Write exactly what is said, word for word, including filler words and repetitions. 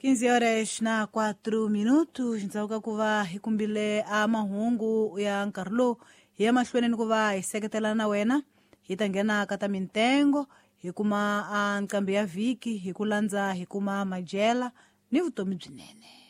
quinze horas na quatro minutos ndzauka kuva hikumbile a mahungu ya nkarlo ya mahlweni kuva iseketelana wena hitangena kata mintengo hikuma a nkambi ya viki hikulanza hikuma majela ni vutomi byinene.